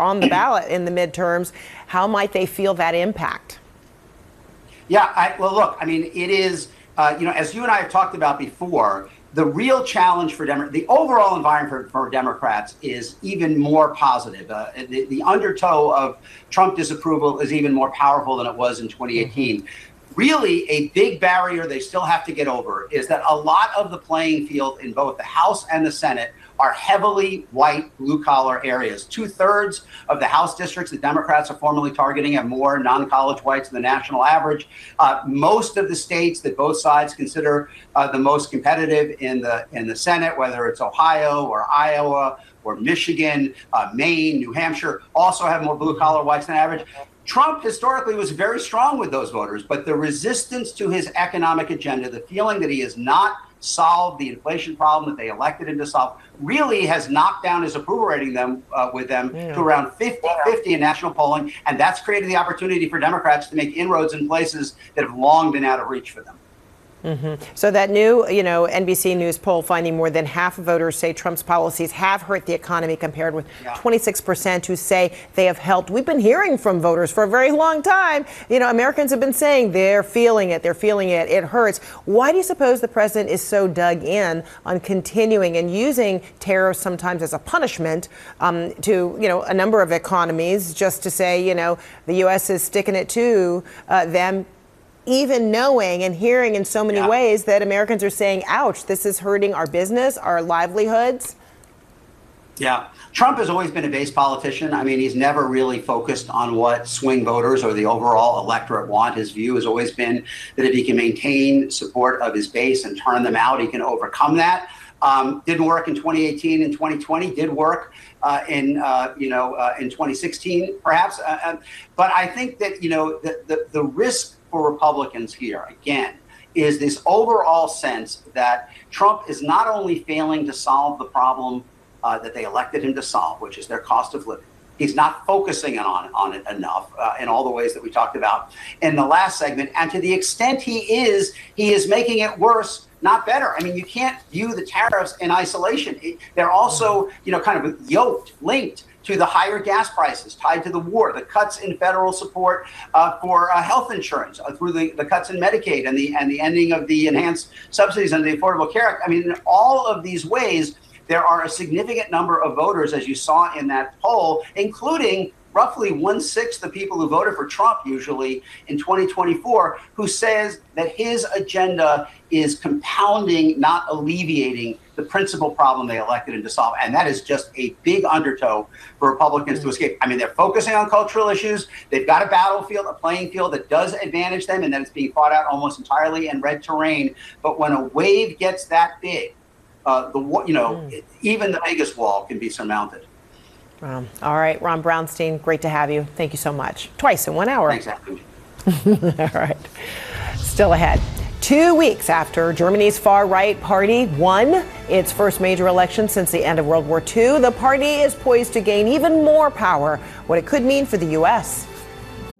on the ballot in the midterms. How might they feel that impact? Yeah, well, look, I mean, it is, as you and I have talked about before, the real challenge for the overall environment for Democrats is even more positive. The undertow of Trump disapproval is even more powerful than it was in 2018. Really, a big barrier they still have to get over is that a lot of the playing field in both the House and the Senate are heavily white, blue-collar areas. 2/3 of the House districts that Democrats are formally targeting have more non-college whites than the national average. Most of the states that both sides consider the most competitive in the Senate, whether it's Ohio or Iowa or Michigan, Maine, New Hampshire, also have more blue-collar whites than average. Trump historically was very strong with those voters, but the resistance to his economic agenda, the feeling that he has not solved the inflation problem that they elected him to solve, really has knocked down his approval rating with them to around 50-50 in national polling. And that's created the opportunity for Democrats to make inroads in places that have long been out of reach for them. So that new, NBC News poll finding more than half of voters say Trump's policies have hurt the economy, compared with 26% who say they have helped. We've been hearing from voters for a very long time. Americans have been saying they're feeling it. It hurts. Why do you suppose the president is so dug in on continuing and using tariffs sometimes as a punishment to, a number of economies, just to say, the U.S. is sticking it to them, even knowing and hearing in so many ways that Americans are saying, ouch, this is hurting our business, our livelihoods? Yeah. Trump has always been a base politician. I mean, he's never really focused on what swing voters or the overall electorate want. His view has always been that if he can maintain support of his base and turn them out, he can overcome that. Didn't work in 2018 and 2020, did work in 2016, perhaps. But I think that, the risk for Republicans here, again, is this overall sense that Trump is not only failing to solve the problem that they elected him to solve, which is their cost of living. He's not focusing on it enough in all the ways that we talked about in the last segment. And to the extent he is making it worse, not better. I mean, you can't view the tariffs in isolation. They're also, kind of linked to the higher gas prices tied to the war, the cuts in federal support for health insurance through the cuts in Medicaid and the ending of the enhanced subsidies under the Affordable Care Act. I mean, in all of these ways, there are a significant number of voters, as you saw in that poll, including roughly 1/6 of people who voted for Trump usually in 2024, who says that his agenda is compounding, not alleviating the principal problem they elected him to solve. And that is just a big undertow for Republicans to escape. I mean, they're focusing on cultural issues. They've got a battlefield, a playing field that does advantage them, and that it's being fought out almost entirely in red terrain. But when a wave gets that big, even the biggest wall can be surmounted. All right, Ron Brownstein, great to have you. Thank you so much. Twice in 1 hour. Thanks, Anthony. All right. Still ahead. 2 weeks after Germany's far-right party won its first major election since the end of World War II, the party is poised to gain even more power, what it could mean for the U.S.